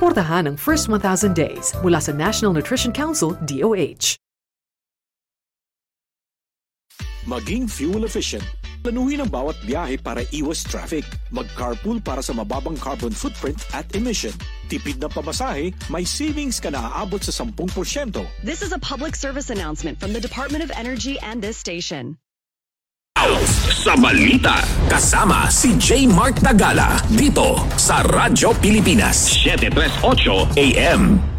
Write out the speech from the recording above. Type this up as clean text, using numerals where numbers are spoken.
Suportahan ang First 1,000 Days mula sa National Nutrition Council, DOH. Maging fuel efficient. Planuhin ang bawat biyahe para iwas traffic. Mag-carpool para sa mababang carbon footprint at emission. Tipid na pamasahe, may savings ka na aabot sa 10%. This is a public service announcement from the Department of Energy and this station. Out sa balita, kasama si J. Mark Tagala dito sa Radyo Pilipinas 738 AM.